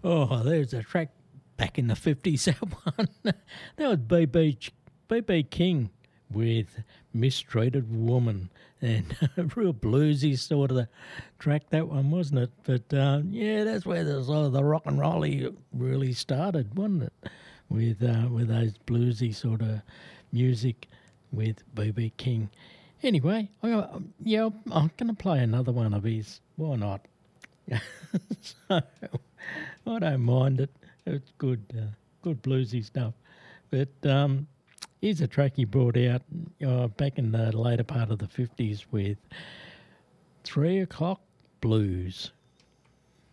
Oh, there's a track back in the 50s, that one. That was B.B. King with Mistreated Woman. And a real bluesy sort of track, that one, wasn't it? But yeah, that's where the sort of the rock and roll really started, wasn't it? With those bluesy sort of music with B.B. King. Anyway, I'm going to play another one of his. Why not? So, I don't mind it. It's good bluesy stuff. But here's a track he brought out back in the later part of the 50s with 3 O'Clock Blues.